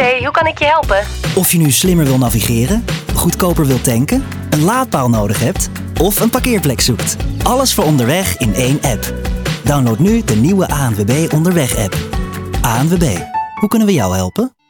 ANWB, hoe kan ik je helpen? Of je nu slimmer wil navigeren, goedkoper wil tanken, een laadpaal nodig hebt of een parkeerplek zoekt. Alles voor onderweg in één app. Download nu de nieuwe ANWB Onderweg-app. ANWB, hoe kunnen we jou helpen?